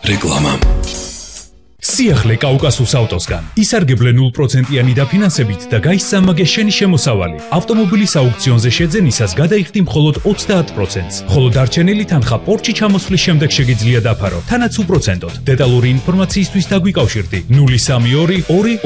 რეკლამა. სიახლე კაუკასუს ავტოსგან. ისარგებლე 0%-იანი დაფინანსებით და გაისწამაგე შენი შემოსავალი. ავტომობილის აუქციონზე შეძენისას გადაიხდი მხოლოდ 30%-ს. ხოლო დარჩენილი თანხა პორტში ჩამოსვლის შემდეგ შეგიძლია დაფარო. თანაც უპროცენტოდ. დეტალური ინფორმაციისთვის დაგვიკავშირდი 032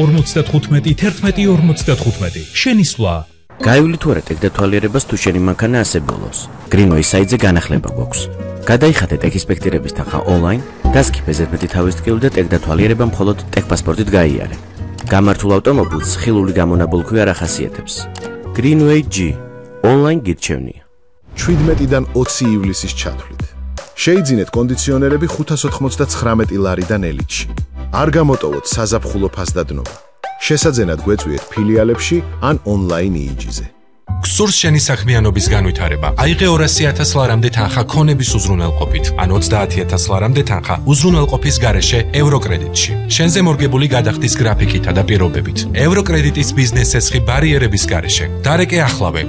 2 55 11 55. შენი სვლა. გაივლი თუ არა ტექდათვალიერებას თუ შენი მანქანა ასე ბოლოს. Greenway საიტზე განახლება გვაქვს. გადაიხადე ტექინსპექტირების თანხა ონლაინ, დასკიფე ზედმეტი თავის ტკივილი და ტექდათვალიერება მხოლოდ ტექპასპორტით გაიარე. გამართულ ავტომობილს ხილული გამონაბოლქვი არ ახასიათებს. Greenway G ონლაინ გირჩევნია. 17-დან 20 ივლისის ჩათვლით. შეიძინეთ კონდიციონერები 599 ლარიდან ელიტში. არ გამოტოვოთ საზაფხულო ფასდადნობა. შესაძენად გვეწვიეთ ფილიალებში ან ონლაინ EEG-ზე. გსურს შენი საქმიანობის განვითარება. აიღე 200,000 ლარამდე თანხა ქონების უზრუნველყოფით, ან 30,000 ლარამდე თანხა უზრუნველყოფის გარეშე ევროკრედიტში. შენზე მორგებული გადახდის გრაფიკითა და პირობებით. ევროკრედიტის ბიზნეს ესხი ბარიერების გარეშე. დარეკე ახლავე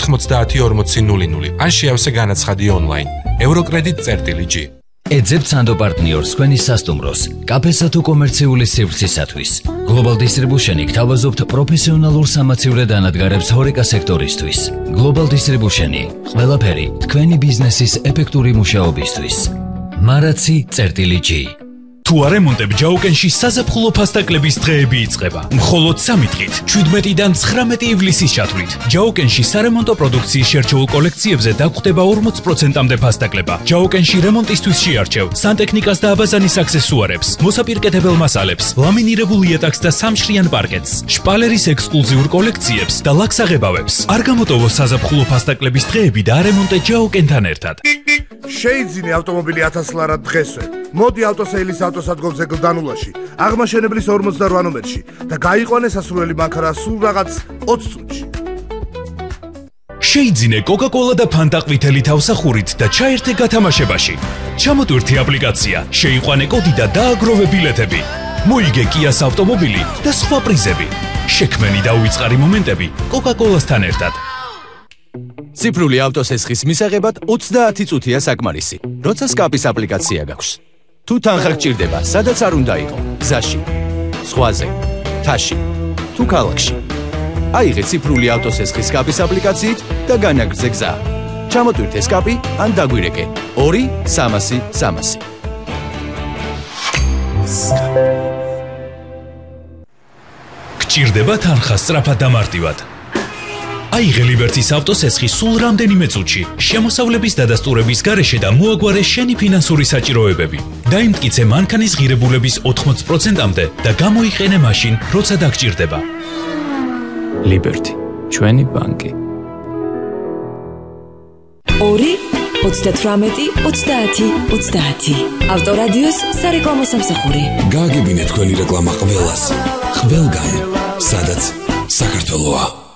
2904000 ან შეავსე განაცხადი ონლაინ. ევროკრედიტ.G. ეძებთ სანდო პარტნიორს თქვენი სასტუმროს, კაფესა თუ კომერციული სივრცისათვის. Global Distribution-ი გთავაზობთ პროფესიონალურ სამაცივრე დანადგარებს ჰორეკა სექტორისთვის. Global Distribution-ი ყველაფერი თქვენი ბიზნესის ეფექტური მუშაობისთვის. Maracsi.G. თუ არემონტებ ჯაუკენში საზაფხულო ფასდაკლების დღეები იწყება. მხოლოდ 3 დღით, 17-დან 19 ივლისის ჩათვლით. ჯაუკენში სარემონტო პროდუქციის შერჩეულ კოლექციებზე დაგხვდება 40%-მდე ფასდაკლება. ჯაუკენში რემონტისთვის შეარჩევ სანტექნიკას და აბაზანის აქსესუარებს, მოსაპირკეთებელ მასალებს, ლამინირებულ იატაკს და სამშრიან პარკეტს, შპალერის ექსკლუზიურ კოლექციებს და ლაქსაღებავებს. არ გამოტოვო საზაფხულო ფასდაკლების დღეები და არემონტე ჯაუკენთან ერთად. შეიძინე ავტომობილი 1000 ლარად დღესვე. მოდი ავტოსეილის ავტოსადგომზე გლდანულაში, აღმაშენებლის 48 ნომერში და გაიყვანე სასურველი მანქანა სულ რაღაც 20 წუთში. შეიძინე Coca-Cola და Fanta ყვითელი თავსახურით და ჩაერთე გათამაშებაში. ჩამოტვირთი აპლიკაცია, შეიყვანე კოდი და დააგროვე ბილეთები. მოიგე Kia-ს ავტომობილი და სხვა პრიზები. შექმენი და უიწყარი მომენტები Coca-Cola-სთან ერთად. ციფრული ავტოსესხის მისაღებად 30 წუთია საკმარისი, როცა სკაპის აპლიკაცია გაქვს. თუ თანხა გჭირდება, სადაც არ უნდა იყო, გზაში, ზღვაზე, მთაში, თუ ქალაქში. აიღე ციფრული ავტოსესხის სკაპის აპლიკაციით და განაგრძე გზა. ჩამოტვირთე სკაპი ან დაგვირეკე 2-300-300. გჭირდება თანხა სწრაფად და მარტივად. აიღე ლიბერტის ავტოსესხი სულ რამდენიმე წუთში, შემოსავლების დადასტურების გარეშე და მოაგვარე შენი ფინანსური საჭიროებები. დაიმტკიცე მანქანის ღირებულების 80%-მდე და გამოიყენე მაშინ, როცა დაგჭირდება. ლიბერტი, ჩვენი ბანკი. 2-38-30-30. ავტორადიოს სარეკლამო სამსახური. გააგებინეთ თქვენი რეკლამა ყველას. ყველგან, სადაც საქართველოა.